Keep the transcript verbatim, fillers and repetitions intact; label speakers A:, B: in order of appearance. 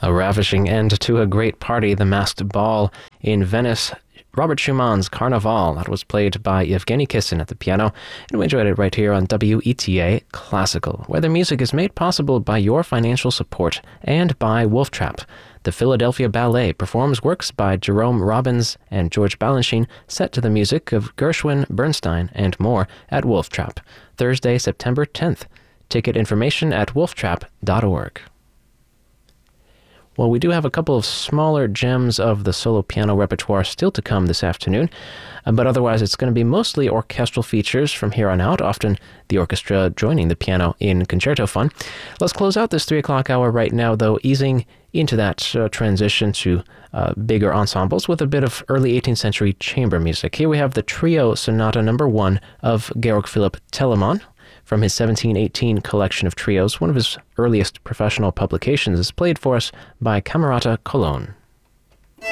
A: A ravishing end to a great party, the masked ball in Venice. Robert Schumann's Carnival, that was played by Yevgeny Kissin at the piano, and we enjoyed it right here on W E T A Classical, where the music is made possible by your financial support and by Wolf Trap. The Philadelphia Ballet performs works by Jerome Robbins and George Balanchine set to the music of Gershwin, Bernstein, and more at Wolf Trap, Thursday, September tenth. Ticket information at wolf trap dot org. Well, we do have a couple of smaller gems of the solo piano repertoire still to come this afternoon, uh, but otherwise it's going to be mostly orchestral features from here on out, often the orchestra joining the piano in concerto fun. Let's close out this three o'clock hour right now, though, easing into that uh, transition to uh, bigger ensembles with a bit of early eighteenth century chamber music. Here we have the Trio Sonata number one of Georg Philipp Telemann, from his seventeen eighteen collection of trios. One of his earliest professional publications is played for us by Camerata Cologne.